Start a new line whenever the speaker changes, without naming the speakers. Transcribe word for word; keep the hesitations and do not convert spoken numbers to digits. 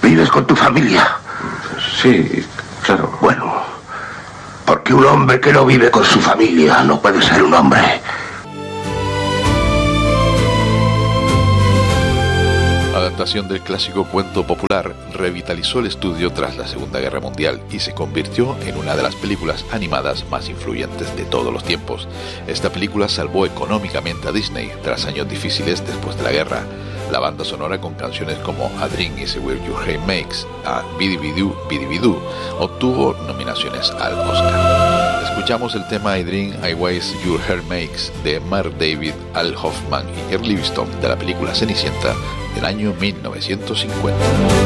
¿Vives con tu familia?
Sí, claro.
Bueno, porque un hombre que no vive con su familia no puede ser un hombre.
Adaptación del clásico cuento popular, revitalizó el estudio tras la Segunda Guerra Mundial y se convirtió en una de las películas animadas más influyentes de todos los tiempos. Esta película salvó económicamente a Disney tras años difíciles después de la guerra. La banda sonora, con canciones como A Dream Is Where Your Heart Makes, a Bidi-Bidoo, Bidi-Bidoo, obtuvo nominaciones al Oscar. Escuchamos el tema I Dream I Was Your Heart Makes de Mark David, Al Hoffman y Jerry Livingston de la película Cenicienta del año mil novecientos cincuenta.